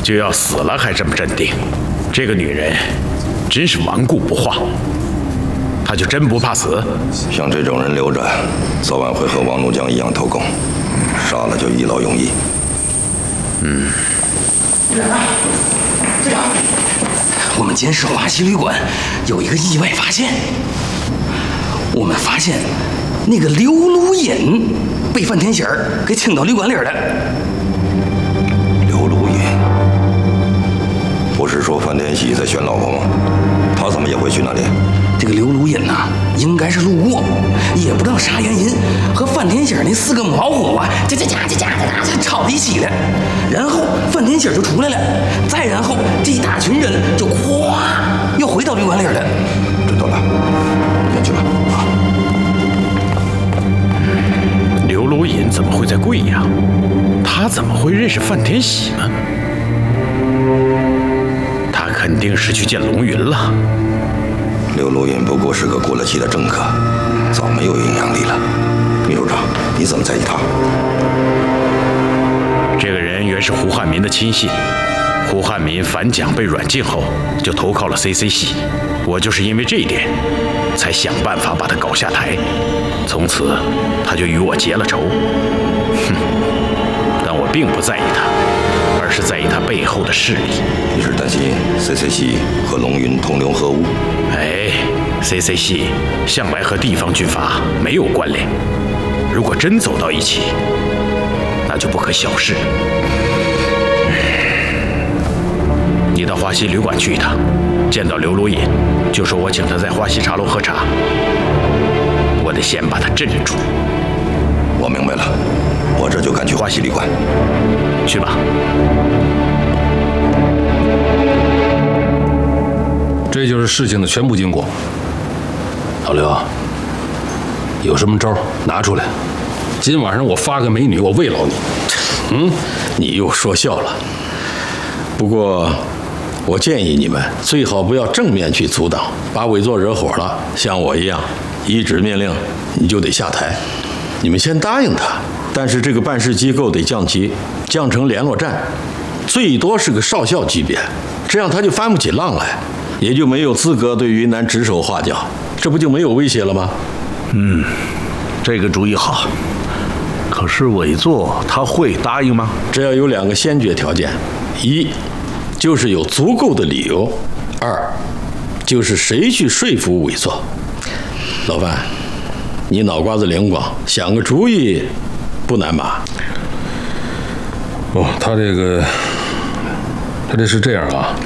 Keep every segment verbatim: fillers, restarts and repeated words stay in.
就要死了还这么镇定，这个女人真是顽固不化。她就真不怕死？ 像这种人留着，早晚会和王怒江一样投共，杀了就一劳永逸。 嗯。 队长，队长，我们监视华西旅馆有一个意外发现，我们发现那个刘如隐被范天喜儿给请到旅馆里了。 刘如隐，不是说范天喜在选老婆吗？他怎么也会去那里？ 这个刘如隐呐，应该是路过，也不知道啥原因，和范天喜儿那四个母老虎啊，这这家这家这家吵在一起了。然后范天喜儿就出来了，再然后这一大群人就咵又回到旅馆里了。 知道了，你先去吧。啊。 刘如隐怎么会在贵阳？他怎么会认识范天喜呢？他肯定是去见龙云了。 刘如隐不过是个过了气的政客，早没有影响力了。秘书长，你怎么在意他？ 这个人原是胡汉民的亲信，胡汉民反蒋被软禁后，就投靠了 C C 系。我就是因为这一点，才想办法把他搞下台。从此，他就与我结了仇。哼！但我并不在意他，而是在意他背后的势力。 你是担心 C C 系和龙云同流合污？ 哎 ，C C 系向来和地方军阀没有关联，如果真走到一起，那就不可小视。你到花溪旅馆去一趟，见到刘如隐，就说我请他在花溪茶楼喝茶。我得先把他镇住。 我明白了，我这就赶去花溪旅馆。 去吧。 这就是事情的全部经过。老刘，有什么招拿出来？今晚上我发个美女，我慰劳你。 嗯，你又说笑了。不过，我建议你们最好不要正面去阻挡，把委座惹火了，像我一样，一纸命令你就得下台。你们先答应他，但是这个办事机构得降级，降成联络站，最多是个少校级别，这样他就翻不起浪来，也就没有资格对云南指手画脚，这不就没有威胁了吗？ 嗯，这个主意好。可是委座他会答应吗？ 这要有两个先决条件：一，就是有足够的理由；二，就是谁去说服委座。老范，你脑瓜子灵光，想个主意不难吧？ 哦，他这个，他这是这样啊，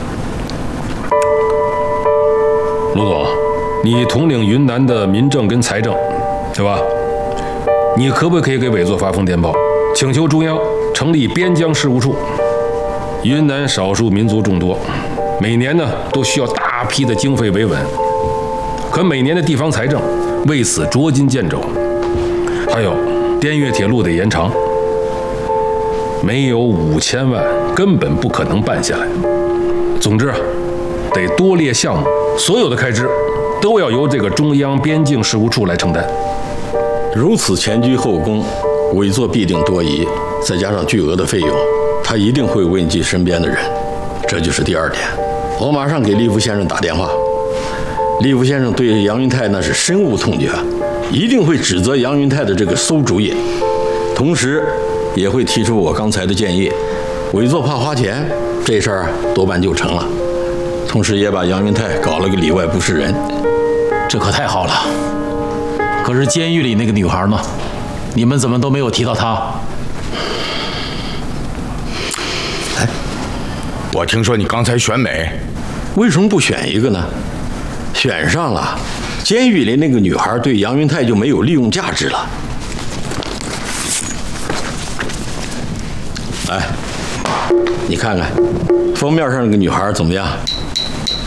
卢总，你统领云南的民政跟财政，对吧？你可不可以给委座发封电报，请求中央成立边疆事务处？云南少数民族众多，每年呢都需要大批的经费维稳，可每年的地方财政为此捉襟见肘。还有滇越铁路得延长，没有五千万根本不可能办下来。总之啊，得多列项目，所有的开支都要由这个中央边境事务处来承担。 如此前居后恭，委座必定多疑，再加上巨额的费用，他一定会问及身边的人，这就是第二点。我马上给利夫先生打电话。利夫先生对杨云泰那是深恶痛绝，一定会指责杨云泰的这个馊主意，同时也会提出我刚才的建议。委座怕花钱，这事儿多半就成了。同时也把杨云泰搞了个里外不是人。 这可太好了。可是监狱里那个女孩呢？你们怎么都没有提到她？ 哎，我听说你刚才选美， 为什么不选一个呢？选上了，监狱里那个女孩对杨云泰就没有利用价值了。哎，你看看封面上那个女孩怎么样？